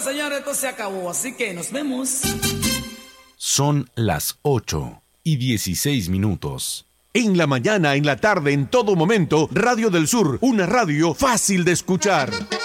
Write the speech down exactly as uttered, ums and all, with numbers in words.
señores, esto se acabó, así que nos vemos. Son las ocho y dieciséis minutos. En la mañana, en la tarde, en todo momento, Radio del Sur, una radio fácil de escuchar.